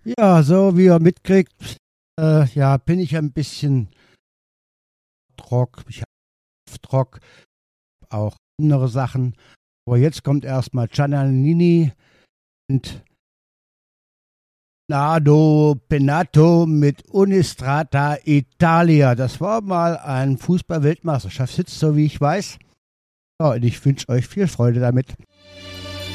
Ja, so wie ihr mitkriegt, ja, bin ich ein bisschen trock. Ich habe trock, auch andere Sachen. Aber jetzt kommt erstmal Giannini und Nado Penato mit Unistrata Italia. Das war mal ein Fußball-Weltmeisterschaftshit, so wie ich weiß. Ja, und ich wünsche euch viel Freude damit.